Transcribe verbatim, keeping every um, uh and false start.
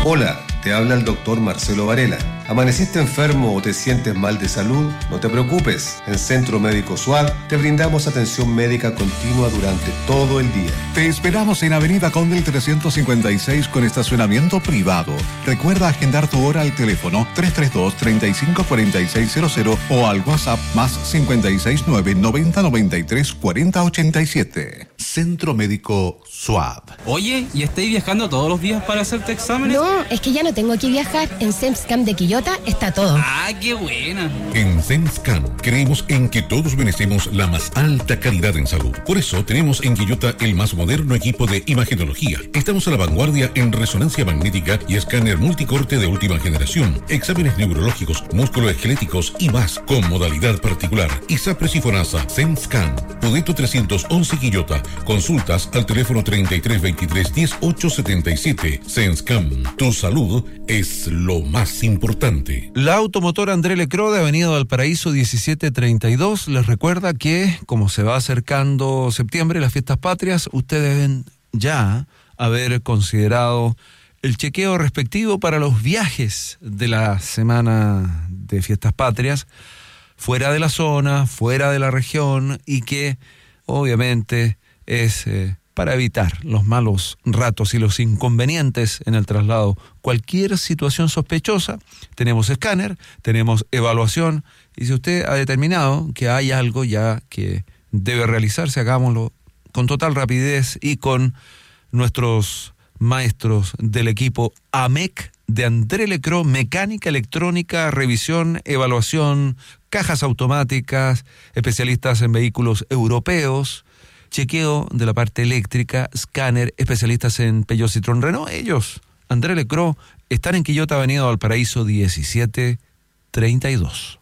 Hola, te habla el doctor Marcelo Varela. ¿Amaneciste enfermo o te sientes mal de salud? No te preocupes. En Centro Médico SUAD te brindamos atención médica continua durante todo el día. Te esperamos en Avenida Condel trescientos cincuenta y seis con estacionamiento privado. Recuerda agendar tu hora al teléfono tres tres dos, tres cinco cuatro seis cero cero o al WhatsApp más cinco seis nueve, noventa, noventa y tres, cuarenta, ochenta y siete. Centro Médico SUAD. Oye, ¿y estáis viajando todos los días para hacerte exámenes? No, es que ya no tengo que viajar. En SEMSCAM de Quillota está todo. ¡Ah, qué buena! En SEMSCAM creemos en que todos merecemos la más alta calidad en salud. Por eso tenemos en Quillota el más moderno equipo de imagenología. Estamos a la vanguardia en resonancia magnética y escáner multicorte de última generación, exámenes neurológicos, musculoesqueléticos y más, con modalidad particular. ISAPRES y FONASA. SEMSCAM. Podeto trescientos once Quillota. Consultas al teléfono treinta y tres veintitrés, dieciocho setenta y siete. SEMSCAM. Tu salud es lo más importante. La automotora André Lecro de Avenida Valparaíso diecisiete treinta y dos les recuerda que, como se va acercando septiembre, las fiestas patrias, ustedes deben ya haber considerado el chequeo respectivo para los viajes de la semana de fiestas patrias fuera de la zona, fuera de la región, y que obviamente es eh, para evitar los malos ratos y los inconvenientes en el traslado. Cualquier situación sospechosa, tenemos escáner, tenemos evaluación, y si usted ha determinado que hay algo ya que debe realizarse, hagámoslo con total rapidez y con nuestros maestros del equipo A M E C de André Lecro, mecánica, electrónica, revisión, evaluación, cajas automáticas, especialistas en vehículos europeos, chequeo de la parte eléctrica, escáner, especialistas en Peugeot, Citroën, Renault. Ellos, André Lecro, están en Quillota, Avenida Valparaíso diecisiete treinta y dos.